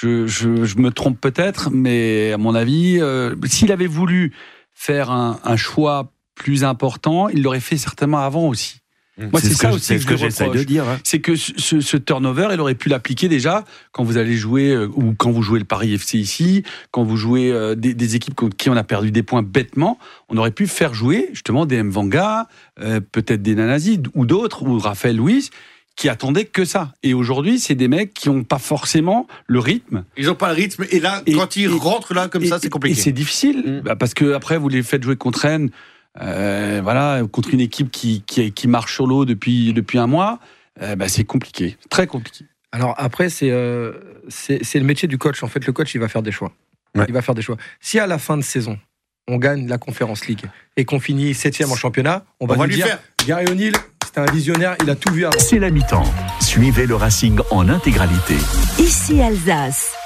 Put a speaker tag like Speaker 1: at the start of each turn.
Speaker 1: Je me trompe peut-être, mais à mon avis, s'il avait voulu faire un choix plus important, il l'aurait fait certainement avant aussi. Moi, c'est ça aussi que j'essaie de dire. C'est que ce turnover, il aurait pu l'appliquer déjà quand vous allez jouer, ou quand vous jouez le Paris FC ici, quand vous jouez des équipes qui on a perdu des points bêtement, on aurait pu faire jouer justement des Mvanga, peut-être des Nanasi, ou d'autres, ou Raphaël Louis, qui attendaient que ça. Et aujourd'hui, c'est des mecs qui n'ont pas forcément le rythme.
Speaker 2: Ils n'ont pas le rythme, et là, quand ils rentrent là comme ça, c'est compliqué.
Speaker 1: Et c'est difficile, parce que après vous les faites jouer contre Rennes, contre une équipe qui marche sur l'eau depuis un mois, c'est compliqué, très compliqué.
Speaker 3: Alors après, c'est le métier du coach. En fait, le coach, il va faire des choix.
Speaker 2: Ouais.
Speaker 3: Il va faire des choix. Si à la fin de saison, on gagne la Conference League et qu'on finit 7e en championnat, on va lui dire, Gary O'Neill, c'était un visionnaire, il a tout vu avant.
Speaker 4: C'est la mi-temps. Suivez le Racing en intégralité.
Speaker 5: Ici Alsace.